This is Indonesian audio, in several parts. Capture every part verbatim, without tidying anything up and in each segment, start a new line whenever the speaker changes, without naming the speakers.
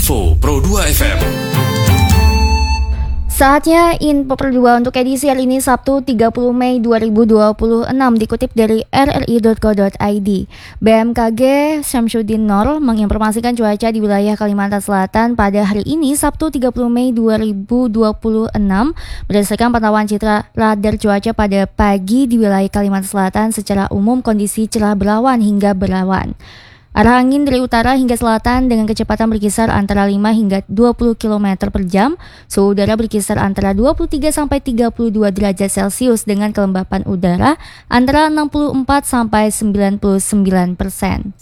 Info Pro dua F M.
Saatnya Info Pro dua untuk edisi hari ini Sabtu tiga puluh Mei dua ribu dua puluh enam, dikutip dari r r i dot co dot i d. B M K G Syamsuddin Nur menginformasikan cuaca di wilayah Kalimantan Selatan pada hari ini Sabtu tiga puluh Mei dua ribu dua puluh enam. Berdasarkan pantauan citra radar cuaca pada pagi di wilayah Kalimantan Selatan, secara umum kondisi cerah berawan hingga berawan. Arah angin dari utara hingga selatan dengan kecepatan berkisar antara lima hingga dua puluh kilometer per jam. Suhu udara berkisar antara dua puluh tiga sampai tiga puluh dua derajat Celcius dengan kelembapan udara antara enam puluh empat sampai sembilan puluh sembilan persen.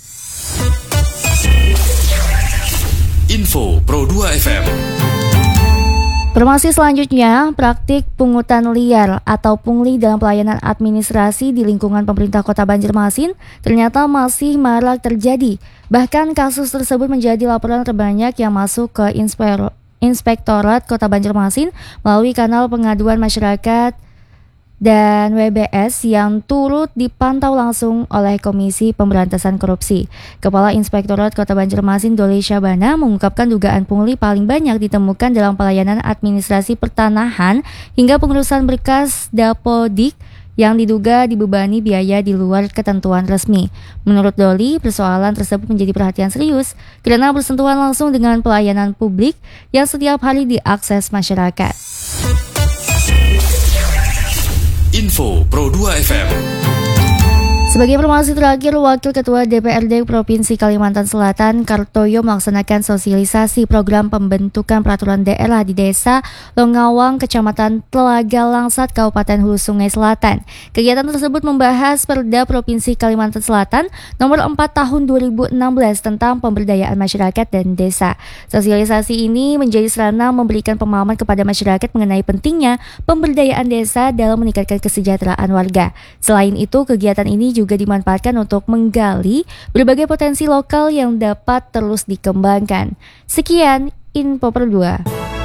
Info Pro dua F M.
Informasi selanjutnya, praktik pungutan liar atau pungli dalam pelayanan administrasi di lingkungan pemerintah Kota Banjarmasin ternyata masih marak terjadi. Bahkan kasus tersebut menjadi laporan terbanyak yang masuk ke Inspektorat Kota Banjarmasin melalui kanal pengaduan masyarakat dan W B S yang turut dipantau langsung oleh Komisi Pemberantasan Korupsi. Kepala Inspektorat Kota Banjarmasin Doli Syabana mengungkapkan dugaan pungli paling banyak ditemukan dalam pelayanan administrasi pertanahan hingga pengurusan berkas Dapodik yang diduga dibebani biaya di luar ketentuan resmi. Menurut Doli, persoalan tersebut menjadi perhatian serius karena bersentuhan langsung dengan pelayanan publik yang setiap hari diakses masyarakat.
Info Pro dua F M.
Sebagai informasi terakhir, Wakil Ketua D P R D Provinsi Kalimantan Selatan Kartoyo melaksanakan sosialisasi program pembentukan peraturan daerah di Desa Longawang, Kecamatan Telaga Langsat, Kabupaten Hulu Sungai Selatan. Kegiatan tersebut membahas Perda Provinsi Kalimantan Selatan nomor empat tahun dua ribu enam belas tentang pemberdayaan masyarakat dan desa. Sosialisasi ini menjadi sarana memberikan pemahaman kepada masyarakat mengenai pentingnya pemberdayaan desa dalam meningkatkan kesejahteraan warga. Selain itu, kegiatan ini juga dimanfaatkan untuk menggali berbagai potensi lokal yang dapat terus dikembangkan. Sekian Info Pro dua.